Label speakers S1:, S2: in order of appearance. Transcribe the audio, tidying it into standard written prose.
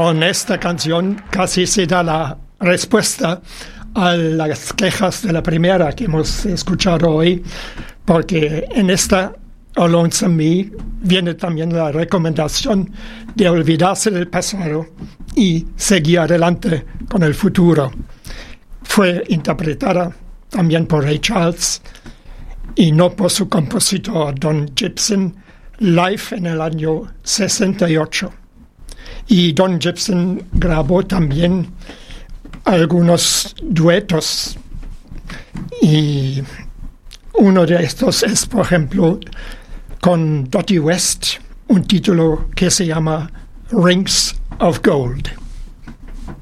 S1: Con esta canción casi se da la respuesta a las quejas de la primera que hemos escuchado hoy, porque en esta O Lonesome Me viene también la recomendación de olvidarse del pasado y seguir adelante con el futuro. Fue interpretada también por Ray Charles y no por su compositor Don Gibson, live en el año 68. Y Don Gibson grabó también algunos duetos, y uno de estos es, por ejemplo, con Dottie West, un título que se llama Rings of Gold.